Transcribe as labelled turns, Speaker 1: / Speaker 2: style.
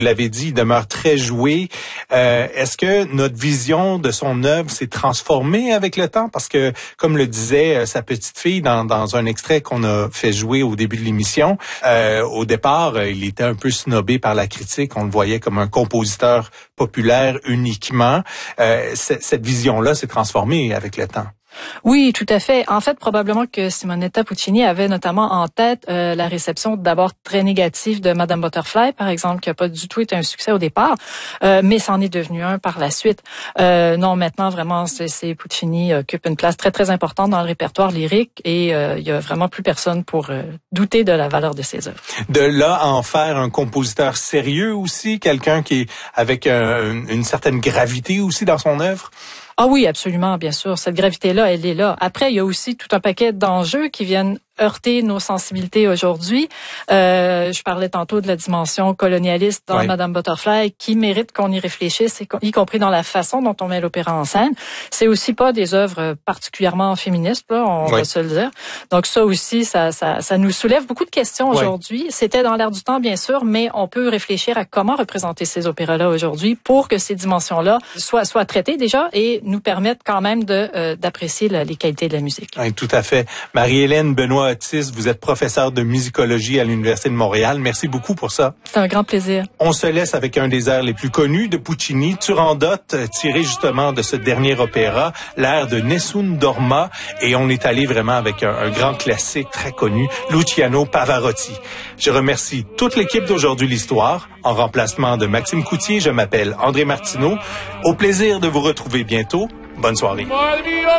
Speaker 1: Vous l'avez dit, il demeure très joué. Est-ce que notre vision de son œuvre s'est transformée avec le temps? Parce que, comme le disait sa petite fille dans un extrait qu'on a fait jouer au début de l'émission, au départ, il était un peu snobé par la critique. On le voyait comme un compositeur populaire uniquement. Cette vision-là s'est transformée avec le temps.
Speaker 2: Oui, tout à fait. En fait, probablement que Simonetta Puccini avait notamment en tête la réception d'abord très négative de Madame Butterfly, par exemple, qui n'a pas du tout été un succès au départ, mais c'en est devenu un par la suite. Non, maintenant, vraiment, c'est Puccini occupe une place très, très importante dans le répertoire lyrique et il y a vraiment plus personne pour douter de la valeur de ses œuvres.
Speaker 1: De là à en faire un compositeur sérieux aussi, quelqu'un qui est avec une certaine gravité aussi dans son œuvre?
Speaker 2: Ah oui, absolument, bien sûr. Cette gravité-là, elle est là. Après, il y a aussi tout un paquet d'enjeux qui viennent heurter nos sensibilités aujourd'hui. Je parlais tantôt de la dimension colonialiste dans Madame Butterfly qui mérite qu'on y réfléchisse, y compris dans la façon dont on met l'opéra en scène. C'est aussi pas des œuvres particulièrement féministes, là, on va se le dire. Donc ça aussi, ça nous soulève beaucoup de questions aujourd'hui. C'était dans l'air du temps, bien sûr, mais on peut réfléchir à comment représenter ces opéras-là aujourd'hui pour que ces dimensions-là soient traitées déjà et nous permettent quand même d'apprécier les qualités de la musique.
Speaker 1: Oui, tout à fait. Marie-Hélène Benoît-Otis, vous êtes professeure de musicologie à l'Université de Montréal. Merci beaucoup pour ça.
Speaker 2: C'est un grand plaisir.
Speaker 1: On se laisse avec un des airs les plus connus de Puccini, Turandot, tiré justement de ce dernier opéra, l'air de Nessun Dorma, et on est allé vraiment avec un grand classique très connu, Luciano Pavarotti. Je remercie toute l'équipe d'Aujourd'hui l'Histoire. En remplacement de Maxime Coutier, je m'appelle André Martineau. Au plaisir de vous retrouver bientôt. Bonne soirée.